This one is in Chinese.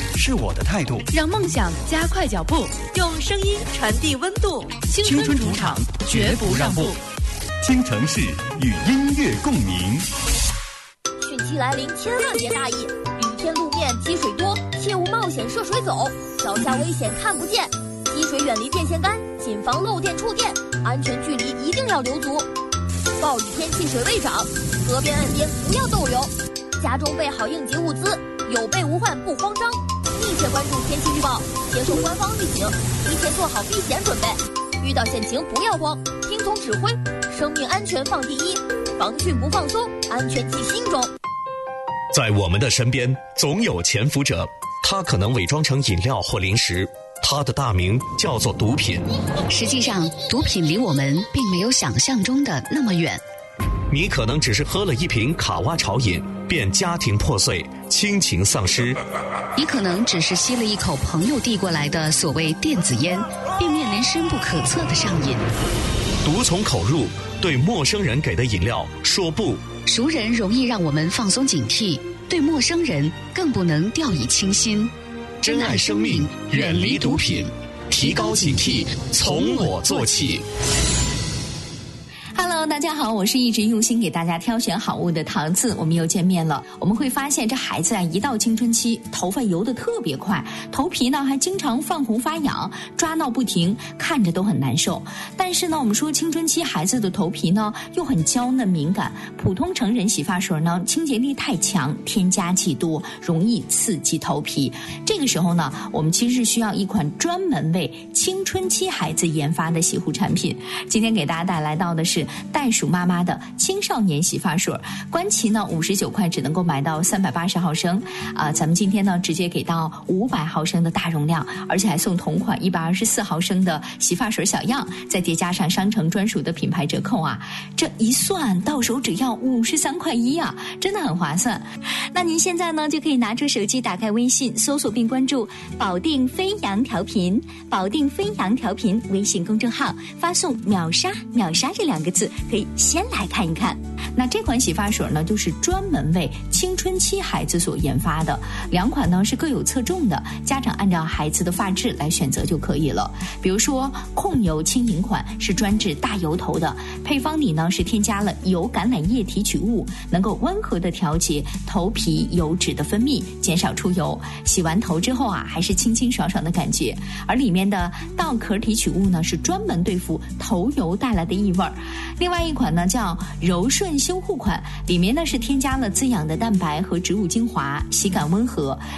是我的态度。 让梦想加快脚步， 用声音传递温度。 青春主场，绝不让步。京城市与音乐共鸣。 汛期来临，千万别大意。雨天路面积水多，切勿冒险涉水走。脚下危险看不见，积水远离电线杆，谨防漏电触电。安全距离一定要留足。暴雨天气水位涨，河边岸边不要逗留。家中备好应急物资，有备无患不慌张。密切关注天气预报，接受官方预警，提前做好避险准备。遇到险情不要慌，听从指挥，生命安全放第一，防汛不放松，安全记心中。 在我们的身边总有潜伏者，他可能伪装成饮料或零食，他的大名叫做毒品。 实际上，毒品离我们并没有想象中的那么远。 你可能只是喝了一瓶卡哇潮饮，便家庭破碎，亲情丧失。 你可能只是吸了一口朋友递过来的所谓电子烟，并面临深不可测的上瘾。 毒从口入，对陌生人给的饮料说不。 熟人容易让我们放松警惕，对陌生人更不能掉以轻心。 珍爱生命，远离毒品，提高警惕，从我做起。 Hello， 大家好，我是一直用心给大家挑选好物的桃子，我们又见面了。我们会发现这孩子啊，一到青春期，头发油得特别快，头皮呢还经常泛红发痒，抓挠不停，看着都很难受。但是呢，我们说青春期孩子的头皮呢又很娇嫩敏感，普通成人洗发水呢清洁力太强，添加剂多，容易刺激头皮。这个时候呢，我们其实是需要一款专门为青春期孩子研发的洗护产品。今天给大家带来到的是袋鼠妈妈的青少年洗发水，官旗呢59块只能够买到380毫升咱们今天呢直接给到500毫升的大容量，而且还送同款124毫升的洗发水小样，再叠加上商城专属的品牌折扣啊，这一算到手只要53块1啊，真的很划算。那您现在呢就可以拿出手机，打开微信，搜索并关注保定飞扬调频，保定飞扬调频微信公众号，发送秒杀秒杀这2个字，可以先来看一看。那这款洗发水呢，就是专门为青春期孩子所研发的，2款呢是各有侧重的，家长按照孩子的发质来选择就可以了。比如说控油轻盈款是专治大油头的，配方里呢是添加了油橄榄叶提取物，能够温和的调节头皮油脂的分泌，减少出油。洗完头之后啊，还是清清爽爽的感觉。而里面的稻壳提取物呢，是专门对付头油带来的异味。另外一款呢叫柔顺修护款，里面呢是添加了滋养的蛋白和植物精华，洗感温和。